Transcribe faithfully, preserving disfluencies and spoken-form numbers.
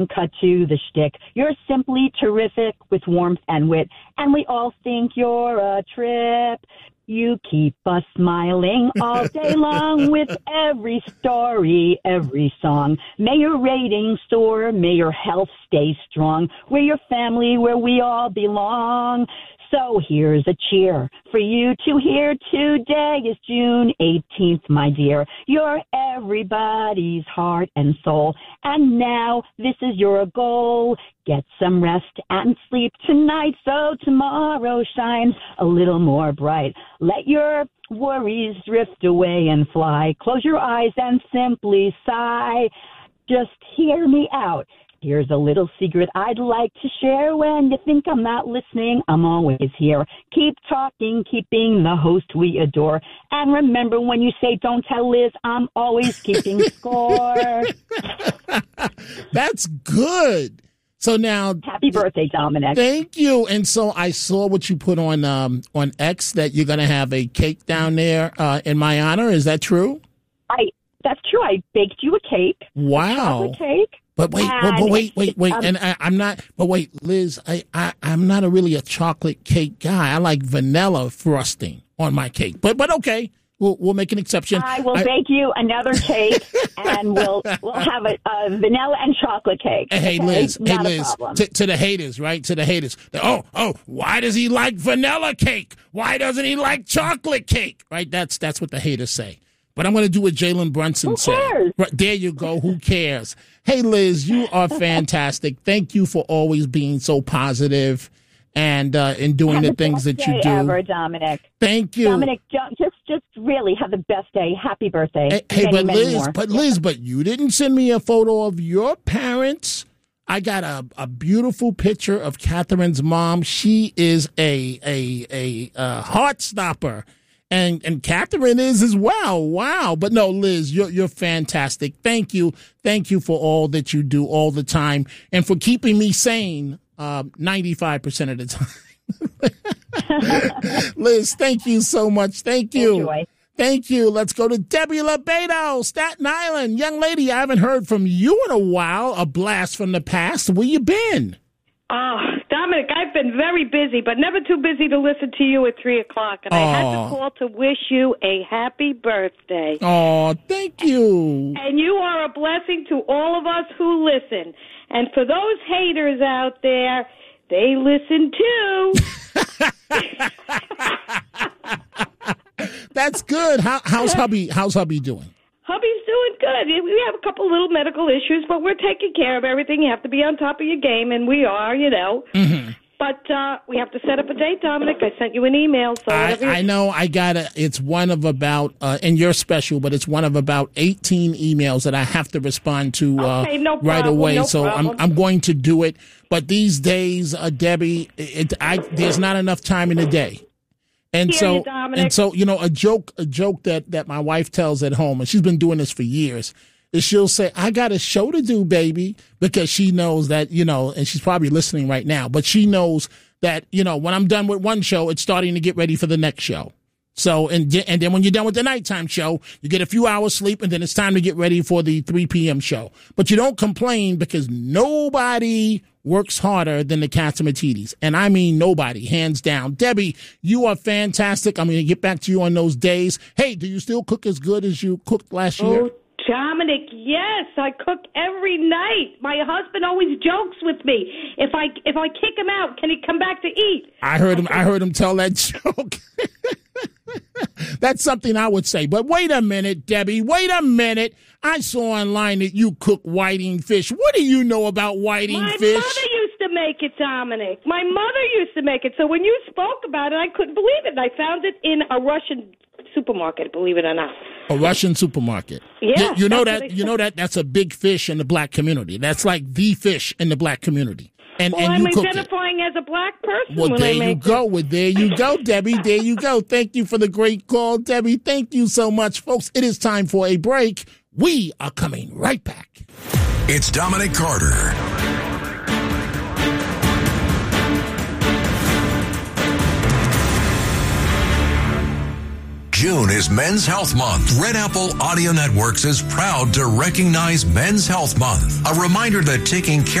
cut to the shtick. You're simply terrific with warmth and wit, and we all think you're a trip. You keep us smiling all day long with every story, every song. May your ratings soar, may your health stay strong. We're your family where we all belong. So here's a cheer for you to hear. Today is June eighteenth, my dear. You're everybody's heart and soul. And now this is your goal. Get some rest and sleep tonight so tomorrow shines a little more bright. Let your worries drift away and fly. Close your eyes and simply sigh. Just hear me out. Here's a little secret I'd like to share. When you think I'm not listening, I'm always here. Keep talking, keeping the host we adore. And remember, when you say don't tell Liz, I'm always keeping score. That's good. So now, happy birthday, Dominic. Thank you. And so I saw what you put on um, on X, that you're going to have a cake down there uh, in my honor. Is that true? I That's true. I baked you a cake. Wow. A chocolate cake. But wait, but, but wait, wait, wait, um, and I, I'm not. But wait, Liz, I, I, I'm not a really a chocolate cake guy. I like vanilla frosting on my cake. But, but okay, we'll we'll make an exception. I will I, bake you another cake, and we'll we'll have a, a vanilla and chocolate cake. Hey, okay? Liz, Not hey, Liz, to, to the haters, right? To the haters. Oh, oh, why does he like vanilla cake? Why doesn't he like chocolate cake? Right? That's that's what the haters say. But I'm going to do what Jalen Brunson Who cares? said. Right, there you go. Who cares? Hey, Liz, you are fantastic. Thank you for always being so positive and uh, and doing have the, the things best that you day do. Ever, Dominic. Thank you, Dominic. Just just really have the best day. Happy birthday. Hey, hey many, but many Liz, more. but Liz, but you didn't send me a photo of your parents. I got a, a beautiful picture of Catherine's mom. She is a a a, a heart stopper. And and Catherine is as well. Wow. But no, Liz, you're you're fantastic. Thank you. Thank you for all that you do all the time and for keeping me sane uh, ninety-five percent of the time. Liz, thank you so much. Thank you. Enjoy. Thank you. Let's go to Debbie Lebedo, Staten Island. Young lady, I haven't heard from you in a while. A blast from the past. Where you been? Oh, Dominic, I've been very busy, but never too busy to listen to you at three o'clock. And I had to call to wish you a happy birthday. Oh, thank you. And you are a blessing to all of us who listen. And for those haters out there, they listen too. That's good. How, how's hubby? How's hubby doing? Hubby's doing good. We have a couple little medical issues, but we're taking care of everything. You have to be on top of your game, and we are, you know. Mm-hmm. But uh, we have to set up a date, Dominic. I sent you an email. So I, I know. I got it. It's one of about, uh, and you're special, but it's one of about eighteen emails that I have to respond to uh, okay, no problem, right away. no so problem. I'm I'm going to do it. But these days, uh, Debbie, it, I, there's not enough time in the day. And Hear so, you, Dominic. and so, you know, a joke, a joke that, that my wife tells at home, and she's been doing this for years, is she'll say, I got a show to do, baby, because she knows that, you know, and she's probably listening right now, but she knows that, you know, when I'm done with one show, it's starting to get ready for the next show. So, and, and then when you're done with the nighttime show, you get a few hours sleep, and then it's time to get ready for the three p.m. show. But you don't complain because nobody works harder than the Catsimatidis. And I mean nobody, hands down. Debbie, you are fantastic. I'm going to get back to you on those days. Hey, do you still cook as good as you cooked last year? Oh, Dominic, yes, I cook every night. My husband always jokes with me. If I if I kick him out, can he come back to eat? I heard him I heard him tell that joke. That's something I would say. But wait a minute, Debbie. Wait a minute. I saw online that you cook whiting fish. What do you know about whiting My fish? My mother used to make it, Dominic. My mother used to make it. So when you spoke about it, I couldn't believe it. And I found it in a Russian supermarket, believe it or not. A Russian supermarket. Yeah. You, you know that you know that that's a big fish in the black community. That's like the fish in the black community. And, well, and I'm you cook identifying it. as a black person. Well, when there I you make go. it. Well, there you go, Debbie. There you go. Thank you for the great call, Debbie. Thank you so much, folks. It is time for a break. We are coming right back. It's Dominic Carter. June is Men's Health Month. Red Apple Audio Networks is proud to recognize Men's Health Month. A reminder that taking care